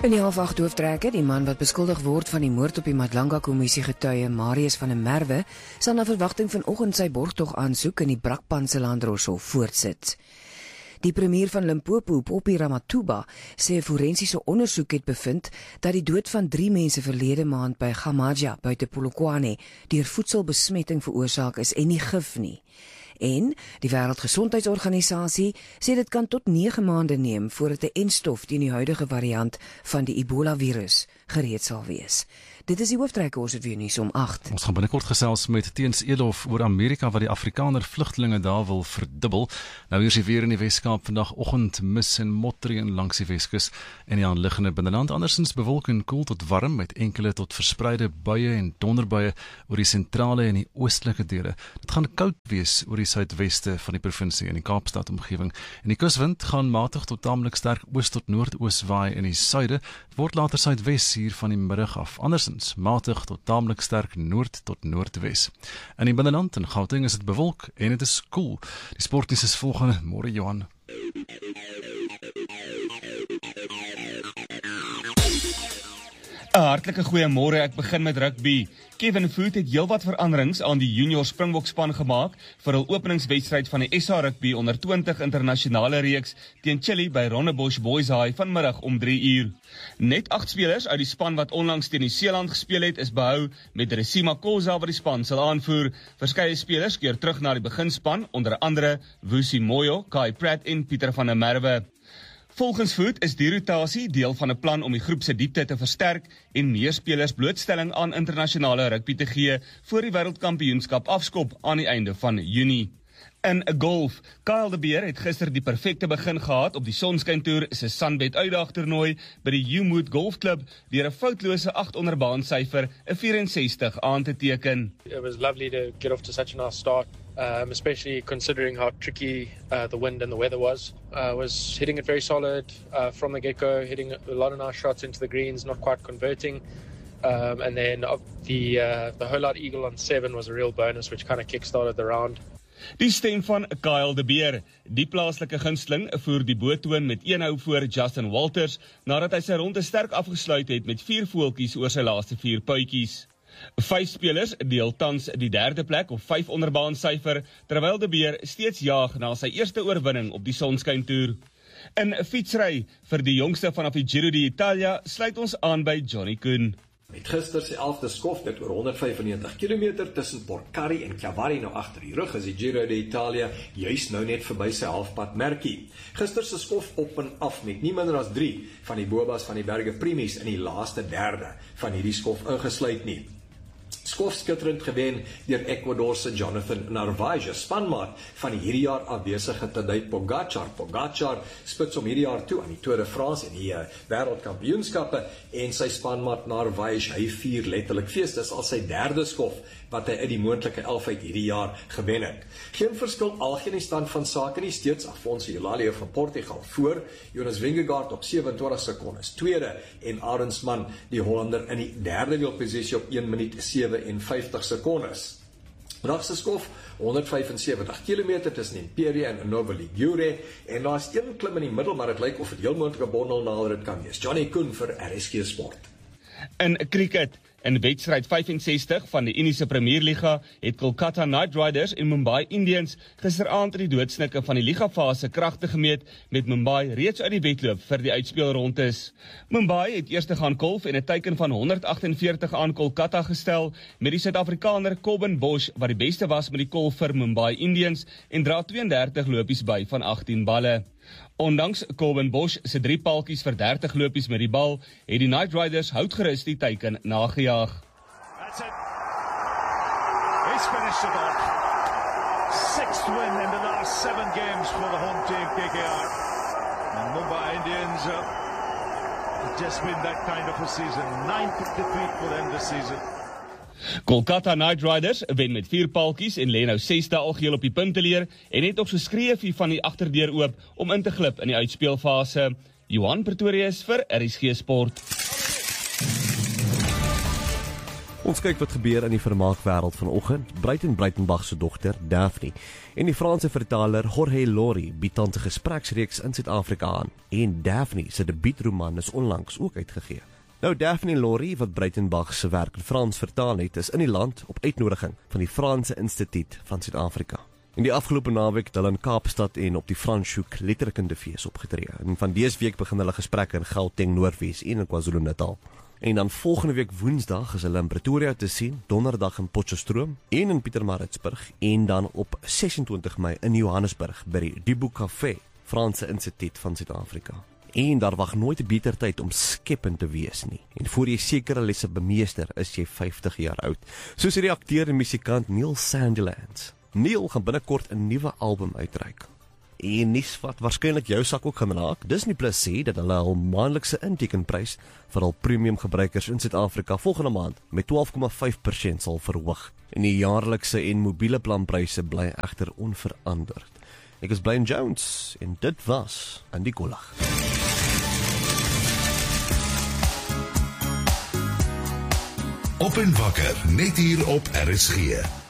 In die 7:30 hooftrekker, die man wat beskuldig word van die moord op die Madlanga-kommissie getuie, Marius van der Merwe, sal na verwagting vanoggend sy borgtog aansoek in die Brakpanse Landdroshof voortsit. Die premier van Limpopo, Poppy Ramathuba, sê 'n forensiese ondersoek het bevind dat die dood van 3 mense verlede maand by Gamaja buite Polokwane deur voedselbesmetting veroorsaak is en nie gif nie. En die Wêreldgesondheidsorganisasie sê dit kan tot 9 maande neem voordat 'n enstof teen die huidige variant van die Ebola-virus gereed sal wees. Dit is die hooftrekke, ons het weer nuus om 8. Ons gaan binnekort gesels met Teens Elof oor Amerika wat die Afrikaner vlugtelinge daar wil verdubbel. Nou hier is die weer in die Weskaap vandagoggend mis en motreën langs die Weskus en die aanliggende binneland. Andersins bewolk en koel tot warm met enkele tot verspreide buie en donderbuie oor die sentrale en die oostelike dele. Dit gaan koud wees oor die suidweste van die provinsie en die Kaapstad omgewing. En die kuswind gaan matig tot tamelik sterk oos tot noordoos waai in die suide. Dit word later suidwes hier van die middag af. Andersins matig tot tamelik sterk noord tot noordwes. In die binneland in Gauteng is dit bewolk en dit is koel. Die sportnuus is volgende. Môre Johan. 'n Hartlike goeiemôre, ek begin met rugby. Kevin Foot het heelwat veranderings aan die junior Springbokspan gemaak vir hul openingswedstryd van die SA Rugby onder 20 internasionale reeks teen Chili by Rondebosch Boys High vanmiddag om 3 uur. Net 8 spelers uit die span wat onlangs teen Nieu-Seeland gespeel het is behou met Resima Khoza wat die span sal aanvoer. Verskeie spelers keer terug na die beginspan, onder andere Vusi Moyo, Kai Pratt en Pieter van der Merwe. Volgens Foot is die rotasie deel van 'n plan om die groep se diepte te versterk en meer spelers blootstelling aan internasionale rugby te gee voor die wêreldkampioenskap afskop aan die einde van Junie. In golf, Kyle de Beer het gister die perfekte begin gehad op die Sonskyntoer se Sunbet uitdagtoernooi by die Youmood Golfklub deur 'n foutlose 8 onder baansyfer, 'n 64 aan te teken. It was lovely to get off to such a nice start. Especially considering how tricky the wind and the weather was. Was hitting it very solid from the get-go, hitting a lot of nice shots into the greens, not quite converting. And then the whole-out eagle on 7 was a real bonus, which kind of kick-started the round. Die stem van Kyle de Beer, die plaaslike gunsteling, voer die boottoon met 1 hou voor Justin Walters, nadat hy sy ronde sterk afgesluit het met 4 voeltjies oor sy laaste 4 puitjies. 5 spelers deel tans die 3de plek op 5 onderbaansyfer, terwyl de Beer steeds jaag na sy eerste oorwinning op die Sonskyntoer. In fietsry vir die jongste vanaf die Giro d'Italia sluit ons aan by Johnny Koen. Met gister se 11de skof dit oor 195 km tussen Porcari en Chiavari nou agter die rug is die Giro d'Italia juis nou net verby sy halfpad merkie. Gister se skof op en af met nie minder as 3 van die bobas van die Berge Primies in die laaste derde van hierdie skof ingesluit nie. Skof skitterend gewen deur Ecuador se Jonathan Narvaez, spanmaat van die hierdie jaar afwesige Tadej Pogačar. Pogačar spits om hierdie jaar toe aan die Tour de France en die wêreldkampioenskappe en sy spanmaat Narvaez, hy vier letterlik fees. Dis al sy 3de skof wat hy uit die moontlike 11 uit hierdie jaar gewen het. Geen verskil algeen die stand van sake nie, steeds Afonso Eulalia van Portugal voor, Jonas Vingegaard op 27 sekondes tweede en Arendsman die Hollander in die 3de wielposisie op 1 minuut 57 sekondes. Vandag se skof 175 km tussen Imperia en Nova Ligure en daar is 1 klim in die middel, maar dit lyk of dit heel moontlik 'n bondel nader dit kan wees. Johnny Koen vir RSG Sport. In cricket, in wedstryd 65 van die Indiese Premierliga het Kolkata Knight Riders en Mumbai Indians gisteraand in die doodsnikke van die ligafase kragte gemeet met Mumbai reeds uit die wedloop vir die uitspeelrondes. Mumbai het eers gaan kolf en 'n teiken van 148 aan Kolkata gestel met die Suid-Afrikaner Coben Bosch wat die beste was met die kolf vir Mumbai Indians en dra 32 lopies by van 18 balle. Ondanks Coben Bosch se 3 paltjies vir 30 lopies met die bal, het die Knight Riders houtgerus die teiken nagejaag. That's it. He's finished it off. 6th win in the last 7 games for the home team KKR. And Mumbai Indians have just been that kind of a season. 9th defeat for them this season. Kolkata Knight Riders wen met 4 paltjies en lê nou 6de algeheel op die punteleer en het ook so skreefie van die agterdeur oop om in te glip in die uitspeelfase. Johan Pretorius vir RSG Sport. Ons kyk wat gebeur in die vermaakwêreld vanoggend. Breitenbach se dogter, Daphne, en die Franse vertaler Jorge Lori bied tans 'n gespreksreeks in Suid-Afrika aan. En Daphne se debuutroman is onlangs ook uitgegee. Nou, Daphne Lori, wat Breitenbach se werk in Frans vertaal het, is in die land op uitnodiging van die Franse Instituut van Suid-Afrika. In die afgelope naweek het hulle in Kaapstad en op die Franshoek Letterkundefees opgetree. En van dese week begin hulle gesprekke in Gauteng, Noordwes en in KwaZulu-Natal. En dan volgende week Woensdag is hulle in Pretoria te sien, Donderdag in Potchefstroom en in Pietermaritzburg en dan op 26 Mei in Johannesburg by die Dubois Café, Franse Instituut van Suid-Afrika. En daar wag nooit 'n beter tyd om skepend te wees nie. En voor jy sekere lesse bemeester, is jy 50 jaar oud. Soos die akteur en musikant Neil Sandilands. Neil gaan binnekort 'n nuwe album uitreik. En nuus wat waarskynlik jou sak ook gaan raak. Disney Plus sê dat hulle hul maandelikse intekenprys vir hul premium gebruikers in Suid-Afrika volgende maand met 12,5% sal verhoog. En die jaarlikse en mobiele planpryse bly egter onveranderd. Ek is Brian Jones en dit was Andy Kollag. Op en wakker, net hier op RSG.